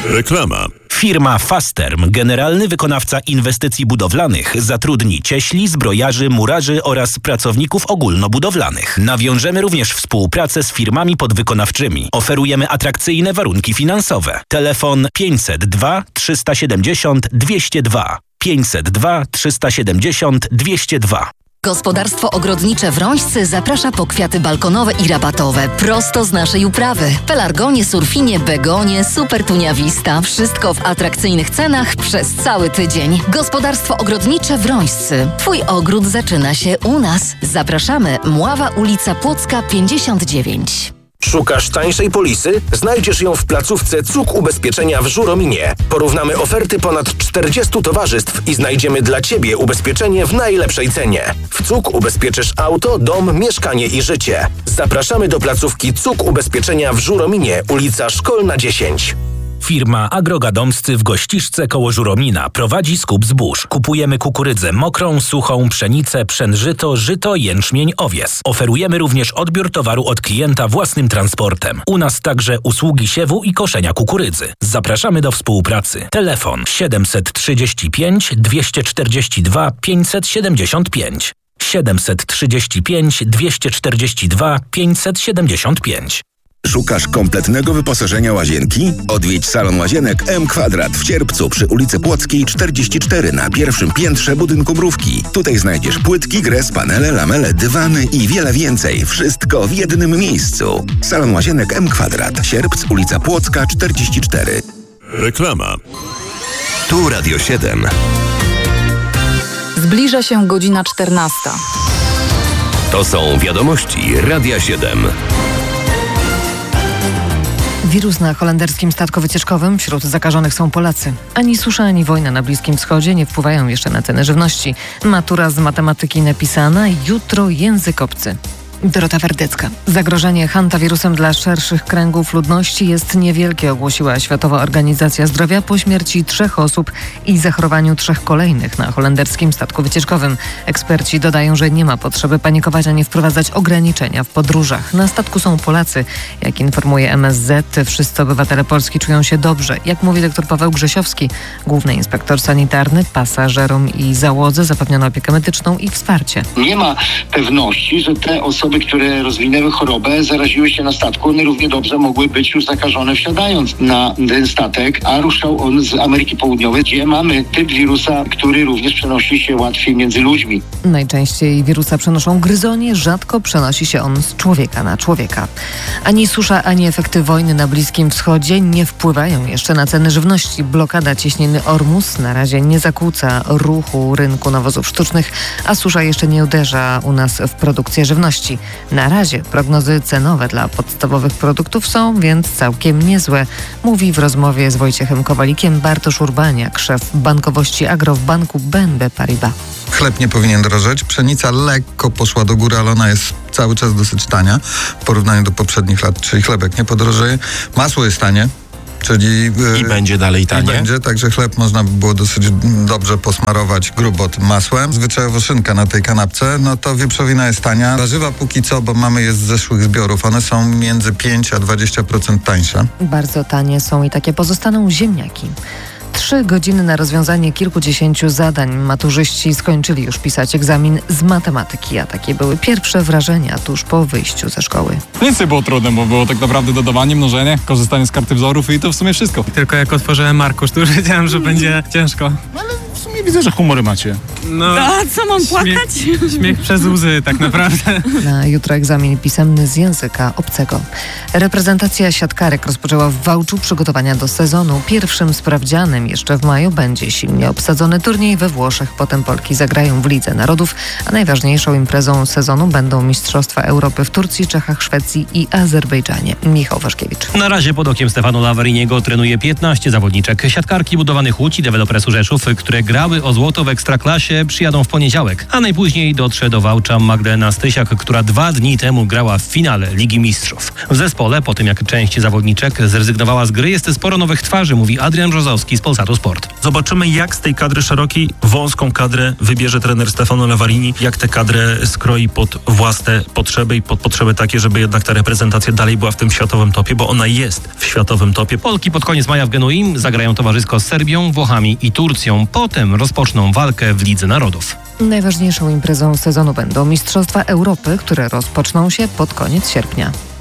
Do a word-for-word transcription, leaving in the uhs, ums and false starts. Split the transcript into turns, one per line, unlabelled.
Reklama.
Firma Fasterm, generalny wykonawca inwestycji budowlanych, zatrudni cieśli, zbrojarzy, murarzy oraz pracowników ogólnobudowlanych. Nawiążemy również współpracę z firmami podwykonawczymi. Oferujemy atrakcyjne warunki finansowe. Telefon pięćset dwa trzysta siedemdziesiąt dwieście dwa. pięćset dwa trzysta siedemdziesiąt dwieście dwa.
Gospodarstwo Ogrodnicze Wrońscy zaprasza po kwiaty balkonowe i rabatowe prosto z naszej uprawy. Pelargonie, surfinie, begonie, supertunia vista. Wszystko w atrakcyjnych cenach przez cały tydzień. Gospodarstwo Ogrodnicze Wrońscy. Twój ogród zaczyna się u nas. Zapraszamy. Mława, ulica Płocka pięćdziesiąt dziewięć.
Szukasz tańszej polisy? Znajdziesz ją w placówce C U K Ubezpieczenia w Żurominie. Porównamy oferty ponad czterdziestu towarzystw i znajdziemy dla Ciebie ubezpieczenie w najlepszej cenie. W C U K ubezpieczysz auto, dom, mieszkanie i życie. Zapraszamy do placówki C U K Ubezpieczenia w Żurominie, ulica Szkolna dziesięć.
Firma Agrogadomscy w Gościszce koło Żuromina prowadzi skup zbóż. Kupujemy kukurydzę mokrą, suchą, pszenicę, pszenżyto, żyto, jęczmień, owies. Oferujemy również odbiór towaru od klienta własnym transportem. U nas także usługi siewu i koszenia kukurydzy. Zapraszamy do współpracy. Telefon siedemset trzydzieści pięć dwieście czterdzieści dwa pięćset siedemdziesiąt pięć. siedemset trzydzieści pięć dwieście czterdzieści dwa pięćset siedemdziesiąt pięć.
Szukasz kompletnego wyposażenia łazienki? Odwiedź salon łazienek M Kwadrat w Sierpcu przy ulicy Płockiej czterdzieści cztery na pierwszym piętrze budynku Mrówki. Tutaj znajdziesz płytki, gres, panele, lamele, dywany i wiele więcej. Wszystko w jednym miejscu. Salon łazienek M Kwadrat. Sierpc, ulica Płocka czterdzieści cztery.
Reklama.
Tu Radio siedem.
Zbliża się godzina czternasta.
To są wiadomości Radia siedem.
Wirus na holenderskim statku wycieczkowym. Wśród zakażonych są Polacy. Ani susza, ani wojna na Bliskim Wschodzie nie wpływają jeszcze na ceny żywności. Matura z matematyki napisana, jutro język obcy. Dorota Werdecka. Zagrożenie hantawirusem dla szerszych kręgów ludności jest niewielkie, ogłosiła Światowa Organizacja Zdrowia po śmierci trzech osób i zachorowaniu trzech kolejnych na holenderskim statku wycieczkowym. Eksperci dodają, że nie ma potrzeby panikować ani wprowadzać ograniczenia w podróżach. Na statku są Polacy. Jak informuje M S Z, wszyscy obywatele Polski czują się dobrze. Jak mówi dr Paweł Grzesiowski, główny inspektor sanitarny, pasażerom i załodze zapewniono opiekę medyczną i wsparcie.
Nie ma pewności, że te osoby Osoby, które rozwinęły chorobę, zaraziły się na statku, one równie dobrze mogły być już zakażone wsiadając na ten statek, a ruszał on z Ameryki Południowej, gdzie mamy typ wirusa, który również przenosi się łatwiej między ludźmi.
Najczęściej wirusa przenoszą gryzonie, rzadko przenosi się on z człowieka na człowieka. Ani susza, ani efekty wojny na Bliskim Wschodzie nie wpływają jeszcze na ceny żywności. Blokada cieśniny Ormus na razie nie zakłóca ruchu rynku nawozów sztucznych, a susza jeszcze nie uderza u nas w produkcję żywności. Na razie prognozy cenowe dla podstawowych produktów są więc całkiem niezłe, mówi w rozmowie z Wojciechem Kowalikiem Bartosz Urbaniak, szef bankowości agro w banku B N P Paribas.
Chleb nie powinien drożeć, pszenica lekko poszła do góry, ale ona jest cały czas dosyć tania w porównaniu do poprzednich lat, czyli chlebek nie podrożeje. Masło jest tanie. Czyli,
I yy, będzie dalej tanie.
I będzie, także chleb można by było dosyć dobrze posmarować grubo tym masłem. Zwyczajowo szynka na tej kanapce, no to wieprzowina jest tania. Warzywa póki co, bo mamy je z zeszłych zbiorów, one są między pięć a dwadzieścia procent tańsze.
Bardzo tanie są i takie pozostaną ziemniaki. Trzy godziny na rozwiązanie kilkudziesięciu zadań. Maturzyści skończyli już pisać egzamin z matematyki, a takie były pierwsze wrażenia tuż po wyjściu ze szkoły.
Nic nie było trudne, bo było tak naprawdę dodawanie, mnożenie, korzystanie z karty wzorów i to w sumie wszystko.
Tylko jak otworzyłem arkusz, to już wiedziałem, że będzie ciężko.
Ale w sumie widzę, że humory macie.
No,
a co mam płakać?
Śmiech, śmiech przez łzy tak naprawdę.
Na jutro egzamin pisemny z języka obcego. Reprezentacja siatkarek rozpoczęła w Wałczu przygotowania do sezonu. Pierwszym sprawdzianem jeszcze w maju będzie silnie obsadzony turniej we Włoszech. Potem Polki zagrają w Lidze Narodów, a najważniejszą imprezą sezonu będą Mistrzostwa Europy w Turcji, Czechach, Szwecji i Azerbejdżanie. Michał Waszkiewicz.
Na razie pod okiem Stefano Lavariniego trenuje piętnaście zawodniczek. Siatkarki budowanych Łódź i Dewelopresu Rzeszów, które grały o złoto w Ekstraklasie, Goście przyjadą w poniedziałek, a najpóźniej dotrze do Wałcza Magdalena Stysiak, która dwa dni temu grała w finale Ligi Mistrzów. W zespole, po tym jak część zawodniczek zrezygnowała z gry, jest sporo nowych twarzy, mówi Adrian Brzozowski z Polsatu Sport.
Zobaczymy, jak z tej kadry szerokiej, wąską kadrę wybierze trener Stefano Lavarini, jak tę kadrę skroi pod własne potrzeby i pod potrzeby takie, żeby jednak ta reprezentacja dalej była w tym światowym topie, bo ona jest w światowym topie.
Polki pod koniec maja w Genui zagrają towarzysko z Serbią, Włochami i Turcją. Potem rozpoczną walkę w Lidze Narodów.
Najważniejszą imprezą sezonu będą Mistrzostwa Europy, które rozpoczną się pod koniec sierpnia.